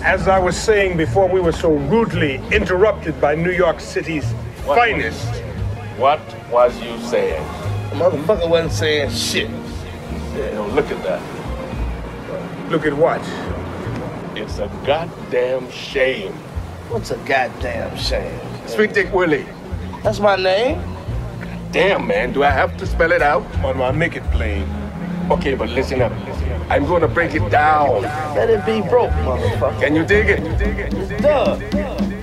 As I was saying before we were so rudely interrupted by New York City's finest. What was you saying? The motherfucker wasn't saying shit. Yeah, look at that. Look at what? It's a goddamn shame. What's a goddamn shame? Sweet Dick Willie. That's my name? Damn, man, do I have to spell it out? I'll make it plain. Okay, but listen up. I'm gonna break it down. Let it be broke, motherfucker. Can you dig it? Duh.